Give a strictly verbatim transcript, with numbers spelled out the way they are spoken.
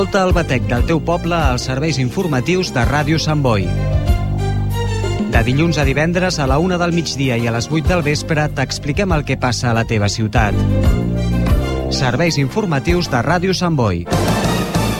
Escolta el batec del teu poble als serveis informatius de Ràdio Sant Boi. De dilluns a divendres a la una del migdia i a les vuit del vespre t'expliquem el que passa a la teva ciutat. Serveis informatius de Ràdio Sant Boi.